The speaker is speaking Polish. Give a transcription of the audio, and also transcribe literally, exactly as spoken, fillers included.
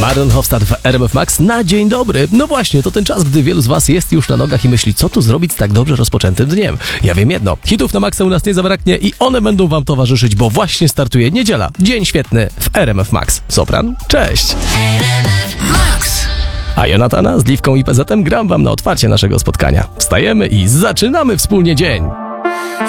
Marlon Hofstad w R M F Max na dzień dobry. No właśnie, to ten czas, gdy wielu z was jest już na nogach i myśli, co tu zrobić z tak dobrze rozpoczętym dniem. Ja wiem jedno, hitów na maksa u nas nie zabraknie i one będą wam towarzyszyć, bo właśnie startuje niedziela. Dzień świetny w R M F Max. Sopran, cześć! A Jonatana z Liwką i P Z em gram wam na otwarcie naszego spotkania. Wstajemy i zaczynamy wspólnie dzień.